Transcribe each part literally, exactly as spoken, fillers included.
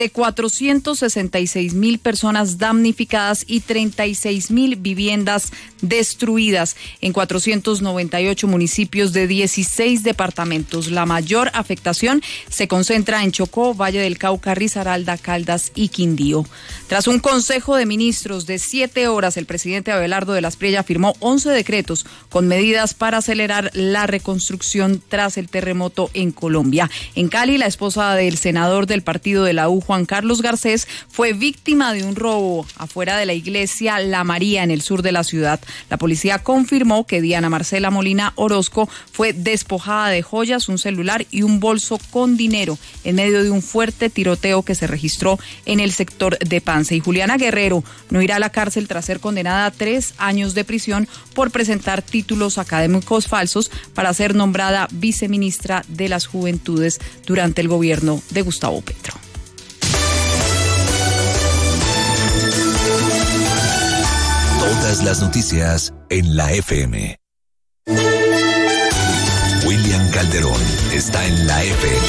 de cuatrocientos sesenta y seis mil personas damnificadas y treinta y seis mil viviendas destruidas en cuatrocientos noventa y ocho municipios de dieciséis departamentos. La mayor afectación se concentra en Chocó, Valle del Cauca, Risaralda, Caldas y Quindío. Tras un consejo de ministros de siete horas, el presidente Abelardo de la Espriella firmó once decretos con medidas para acelerar la reconstrucción tras el terremoto en Colombia. En Cali, la esposa del senador del partido de la U, Juan Carlos Garcés, fue víctima de un robo afuera de la iglesia La María en el sur de la ciudad. La policía confirmó que Diana Marcela Molina Orozco fue despojada de joyas, un celular y un bolso con dinero en medio de un fuerte tiroteo que se registró en el sector de Pance. Y Juliana Guerrero no irá a la cárcel tras ser condenada a tres años de prisión por presentar títulos académicos falsos para ser nombrada viceministra de las Juventudes durante el gobierno de Gustavo Petro. Todas las noticias en la F M. William Calderón está en la F M.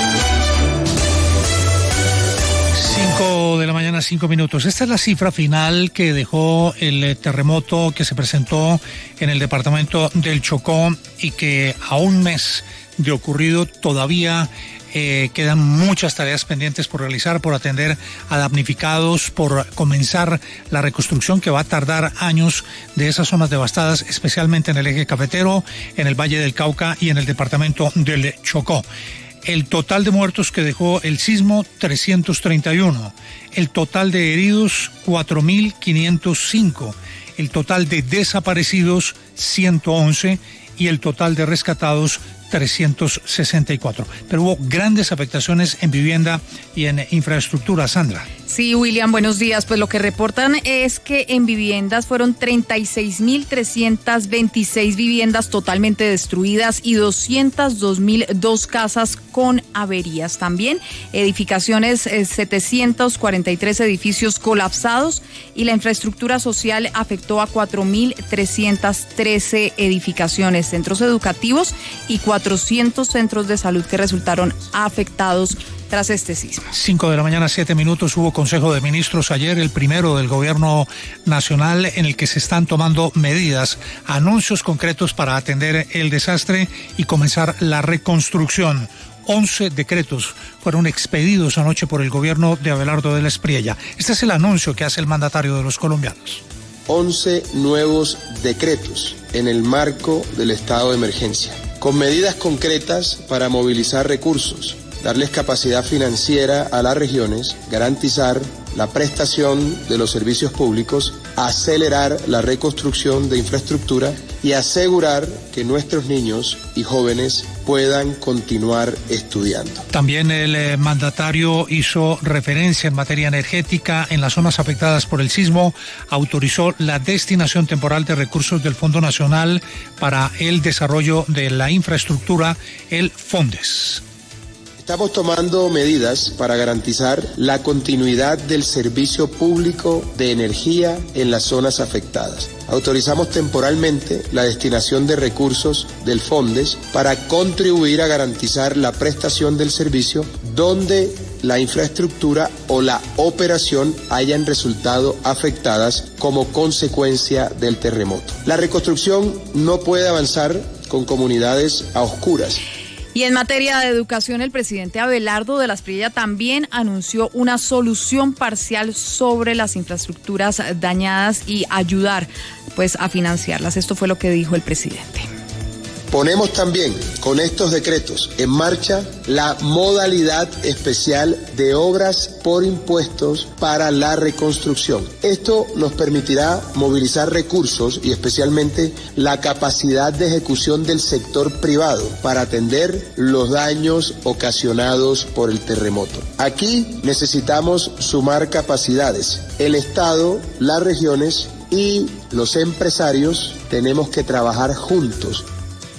cinco de la mañana, cinco minutos. Esta es la cifra final que dejó el terremoto que se presentó en el departamento del Chocó y que a un mes de ocurrido todavía Eh, quedan muchas tareas pendientes por realizar, por atender a damnificados, por comenzar la reconstrucción que va a tardar años de esas zonas devastadas, especialmente en el eje cafetero, en el Valle del Cauca y en el departamento del Chocó. El total de muertos que dejó el sismo, trescientos treinta y uno. El total de heridos, cuatro mil quinientos cinco. El total de desaparecidos, ciento once. Y el total de rescatados, trescientos sesenta y cuatro. Pero hubo grandes afectaciones en vivienda y en infraestructura, Sandra. Sí, William, buenos días. Pues lo que reportan es que en viviendas fueron treinta y seis mil trescientas veintiséis viviendas totalmente destruidas y doscientos dos mil dos casas con averías. También edificaciones, eh, setecientos cuarenta y tres edificios colapsados y la infraestructura social afectó a cuatro mil trescientas trece edificaciones, centros educativos y cuatrocientos centros de salud que resultaron afectados tras este sismo. cinco de la mañana, siete minutos, hubo Consejo de Ministros ayer, el primero del Gobierno Nacional, en el que se están tomando medidas, anuncios concretos para atender el desastre y comenzar la reconstrucción. once decretos fueron expedidos anoche por el gobierno de Abelardo de la Espriella. Este es el anuncio que hace el mandatario de los colombianos. once nuevos decretos en el marco del estado de emergencia, con medidas concretas para movilizar recursos, darles capacidad financiera a las regiones, garantizar la prestación de los servicios públicos, acelerar la reconstrucción de infraestructura y asegurar que nuestros niños y jóvenes puedan continuar estudiando. También el eh, mandatario hizo referencia en materia energética en las zonas afectadas por el sismo, autorizó la destinación temporal de recursos del Fondo Nacional para el desarrollo de la infraestructura, el FONDES. Estamos tomando medidas para garantizar la continuidad del servicio público de energía en las zonas afectadas. Autorizamos temporalmente la destinación de recursos del FONDES para contribuir a garantizar la prestación del servicio donde la infraestructura o la operación hayan resultado afectadas como consecuencia del terremoto. La reconstrucción no puede avanzar con comunidades a oscuras. Y en materia de educación, el presidente Abelardo de la Espriella también anunció una solución parcial sobre las infraestructuras dañadas y ayudar pues a financiarlas. Esto fue lo que dijo el presidente. Ponemos también con estos decretos en marcha la modalidad especial de obras por impuestos para la reconstrucción. Esto nos permitirá movilizar recursos y especialmente la capacidad de ejecución del sector privado para atender los daños ocasionados por el terremoto. Aquí necesitamos sumar capacidades. El Estado, las regiones y los empresarios tenemos que trabajar juntos.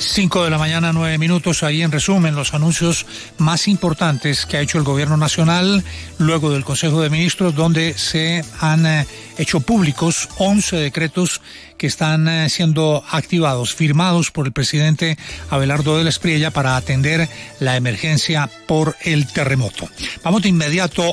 Cinco de la mañana, nueve minutos. Ahí en resumen los anuncios más importantes que ha hecho el gobierno nacional luego del Consejo de Ministros, donde se han eh, hecho públicos once decretos que están eh, siendo activados, firmados por el presidente Abelardo de la Espriella para atender la emergencia por el terremoto. Vamos de inmediato